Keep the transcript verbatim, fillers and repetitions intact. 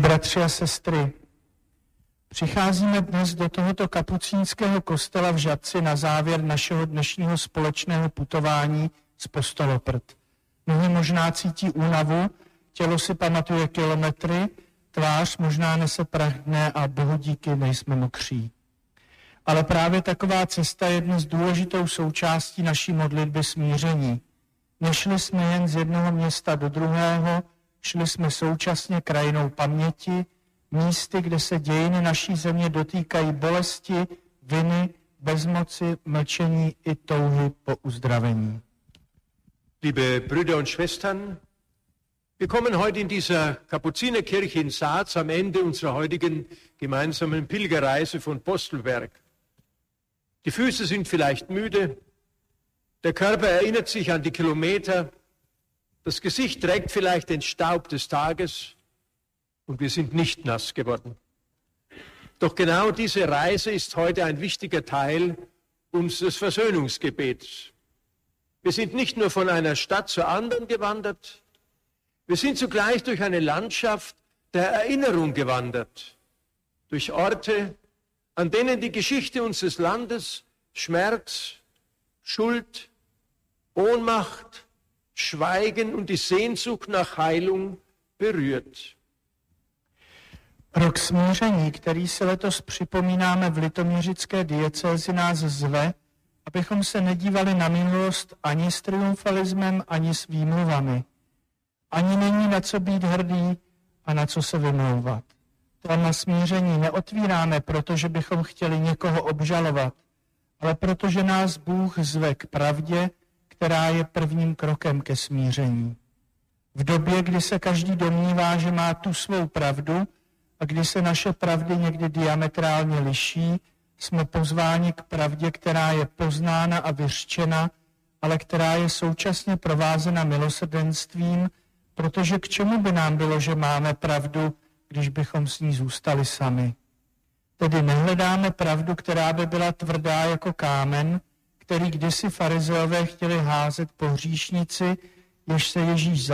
Bratři a sestry, přicházíme dnes do tohoto kapucínského kostela v Žatci na závěr našeho dnešního společného putování z Postoloprt. Nohy možná cítí únavu, tělo si pamatuje kilometry, tvář možná nese prach dne a Bohu díky nejsme mokří. Ale právě taková cesta je dnes důležitou součástí naší modlitby smíření. Nešli jsme jen z jednoho města do druhého, šli jsme současně krajinou paměti, místy, kde se dějiny naší země dotýkají bolesti, viny, bezmoci, mlčení i touhy po uzdravení. Liebe Brüder und Schwestern, wir kommen heute in dieser Kapuzinerkirche in Saaz am Ende unserer heutigen gemeinsamen Pilgerreise von Postelberg. Die Füße sind vielleicht müde, der Körper erinnert sich an die Kilometer, das Gesicht trägt vielleicht den Staub des Tages und wir sind nicht nass geworden. Doch genau diese Reise ist heute ein wichtiger Teil unseres Versöhnungsgebets. Wir sind nicht nur von einer Stadt zur anderen gewandert, wir sind zugleich durch eine Landschaft der Erinnerung gewandert, durch Orte, an denen die Geschichte unseres Landes Schmerz, Schuld, Ohnmacht, Schweigen und die Sehnsucht nach Heilung berührt. Rok smíření, který si letos připomínáme v litoměřické diecézi, nás zve, abychom se nedívali na minulost ani s triumfalismem, ani s výmluvami. Ani není na co být hrdý a na co se vymlouvat. Téma smíření neotvíráme, protože bychom chtěli někoho obžalovat, ale protože nás Bůh zve k pravdě, která je prvním krokem ke smíření. V době, kdy se každý domnívá, že má tu svou pravdu a kdy se naše pravdy někdy diametrálně liší, jsme pozváni k pravdě, která je poznána a vyřčena, ale která je současně provázena milosrdenstvím, protože k čemu by nám bylo, že máme pravdu, když bychom s ní zůstali sami. Tedy nehledáme pravdu, která by byla tvrdá jako kámen, který kdysi farizeové chtěli házet po hříšnici, jež se Ježíš